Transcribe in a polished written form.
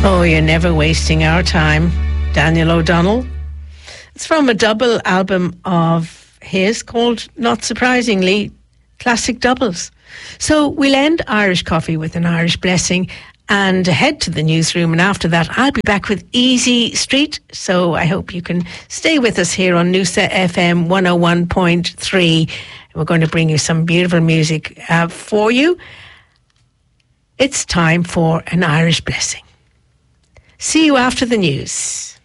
Oh, you're never wasting our time, Daniel O'Donnell. It's from a double album of his called, not surprisingly, Classic Doubles. So we'll end Irish Coffee with an Irish blessing and head to the newsroom, and after that I'll be back with Easy Street. So I hope you can stay with us here on Noosa FM 101.3. We're going to bring you some beautiful music for you. It's time for an Irish blessing. See you after the news.